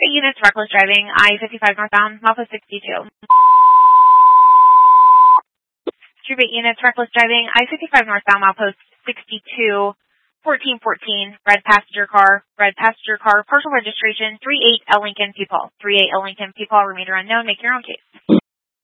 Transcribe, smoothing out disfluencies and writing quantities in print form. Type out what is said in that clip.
units reckless driving, I-55 northbound, Malpo 62. Troop 8 units reckless driving, I-55 northbound, Malpo 62, 1414, red passenger car, partial registration, 38 L Lincoln Peepaw. 38 L Lincoln Peepaw, remainder unknown, make your own case.